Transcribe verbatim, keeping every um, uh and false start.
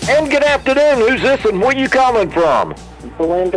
And good afternoon. Who's this and where you calling from? Belinda